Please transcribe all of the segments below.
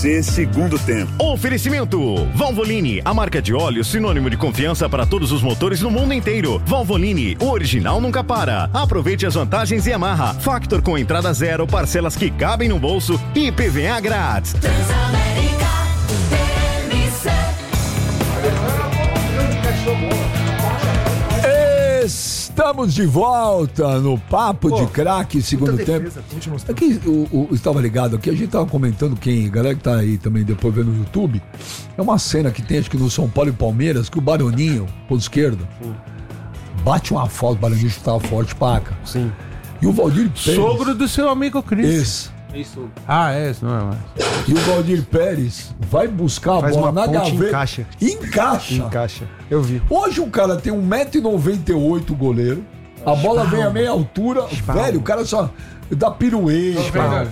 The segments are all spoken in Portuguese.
Segundo tempo. Oferecimento Valvoline, a marca de óleo sinônimo de confiança para todos os motores no mundo inteiro. Valvoline, o original nunca para. Aproveite as vantagens e amarra. Factor com entrada zero, parcelas que cabem no bolso e PVA grátis. Transamérica, Estamos de volta no Papo de Craque, segundo tempo. Aqui, estava ligado aqui, a gente estava comentando, a galera que tá aí também depois vendo no YouTube, é uma cena que tem, acho que no São Paulo e Palmeiras, que o Baroninho, ponto esquerdo, bate uma falta, o Baroninho estava forte, paca. Sim. E o Valdir Pérez... Sogro do seu amigo Cris. Esse. Isso. Ah, é, isso não é mais. E o Valdir Pérez vai buscar a bola na gaveta. Encaixa. Eu vi. Hoje o cara tem 1,98m, o goleiro. A bola vem a meia altura. Velho, o cara só dá pirueta.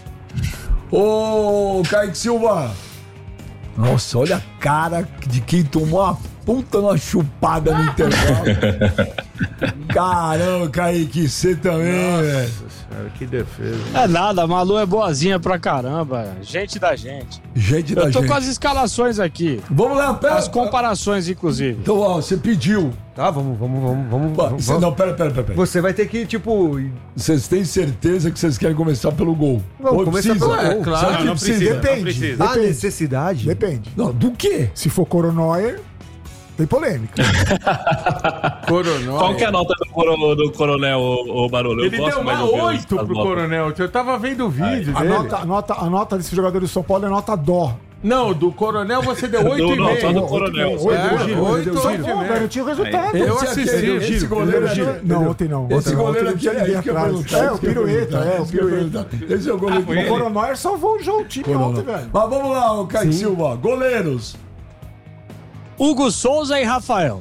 Ô, Kaique Silva. Nossa, olha a cara de quem tomou uma puta numa chupada no intervalo. Caramba, Kaique, você também, velho. Cara, que defesa. É nada, a Malu é boazinha pra caramba. Gente da gente. Eu tô com as escalações aqui. Vamos lá, pera. As comparações, inclusive. Então, ó, você pediu. Tá, vamos. Não, pera. Você vai ter que, tipo... Vocês têm certeza que vocês querem começar pelo gol? Vamos começar pelo gol. Claro, não precisa. Depende. A necessidade? Depende. Não, do quê? Se for Coronoyer, tem polêmica. Coronel. Qual que é a nota do Coronel, ô Barulho? Ele deu uma 8 pro Coronel. Eu tava vendo o vídeo dele. A nota desse jogador do São Paulo é nota dó. Não, do Coronel você deu 8,5. Não, só do Coronel. 8, Só não tinha o resultado. Eu assisti. Esse goleiro Não, ontem não. Esse goleiro aqui é o Pirueta. Esse é o goleiro O Coronoyer salvou o time ontem, velho. Mas vamos lá, o Kaique Silva. Goleiros. Hugo Souza e Rafael.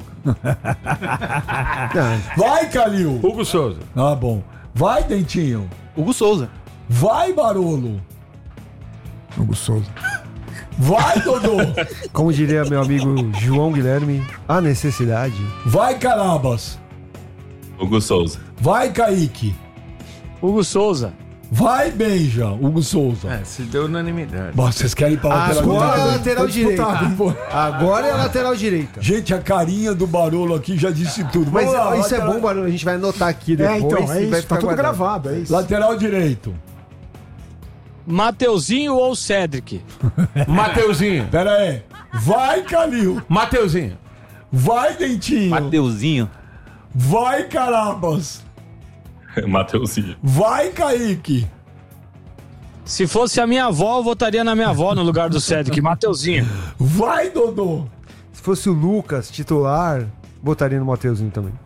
Vai, Calil. Hugo Souza. Ah, bom. Vai, Dentinho. Hugo Souza. Vai, Barolo. Hugo Souza. Vai, Dodô. Como diria meu amigo João Guilherme, a necessidade. Vai, Carabas. Hugo Souza. Vai, Kaique. Hugo Souza. Vai, Benja. Hugo Souza. Se deu unanimidade. Vocês querem ir pra Agora é a lateral direita. direita. Agora é a lateral direita. Gente, a carinha do Barolo aqui já disse tudo. Mas Vamos lá, isso lateral... é bom, Barulho. A gente vai anotar aqui depois. É e vai isso. ficar Tá tudo guardado. gravado, é isso. Lateral direito. Mateuzinho ou Cedric? Mateuzinho. Pera aí. Vai, Calil. Mateuzinho. Vai, Dentinho. Mateuzinho. Vai, Carabas. Mateuzinho. Vai, Kaique. Se fosse a minha avó, eu votaria na minha avó no lugar do Cedric. Mateuzinho. Vai, Dodô. Se fosse o Lucas titular, botaria no Mateuzinho também.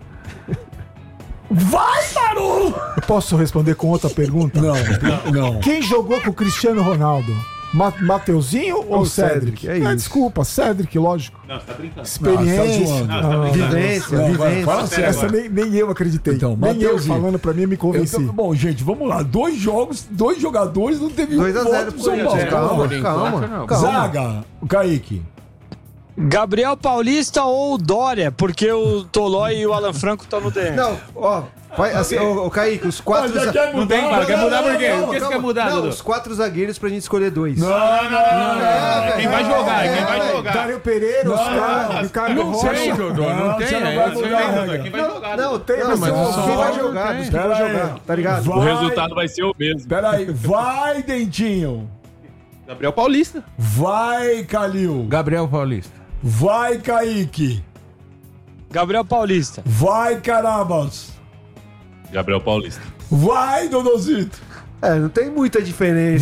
Vai, Barolo. Eu posso responder com outra pergunta? Não. Quem jogou com o Cristiano Ronaldo? Mateuzinho ou Cedric? É isso. Desculpa, Cedric, lógico. Não, você tá brincando. Experiência. Vivência. Fala sério. Essa nem eu acreditei. Então, nem eu Mateuzinho. falando pra mim, eu me convenci. Bom, gente, vamos lá. 2 jogos, 2 jogadores, não teve 2 a 0 voto pro São Paulo. Calma. Zaga, o Kaique. Gabriel Paulista ou Dória? Porque o Tolói e o Alan Franco estão no DM. Não, ó. Vai, assim, ô, Kaique, os 4... Não tem, cara. Quer mudar por quê? Por que você quer mudar, Não, Dudu? os 4 zagueiros pra gente escolher 2. Não. Quem vai jogar? Dário Pereira, os caras, Ricardo Não Rocha. tem, Dodô. Não tem. Você não vai mudar a regra. Quem vai jogar? Não, tem, Não, mas mas só quem vai não jogar? tem. Dos que vai jogar, tá ligado? O resultado vai ser o mesmo. Pera aí. Vai, Dentinho. Gabriel Paulista. Vai, Calil. Gabriel Paulista. Vai, Kaique. Gabriel Paulista. Vai, Carabas. Gabriel Paulista. Vai, Dodozito. Não tem muita diferença.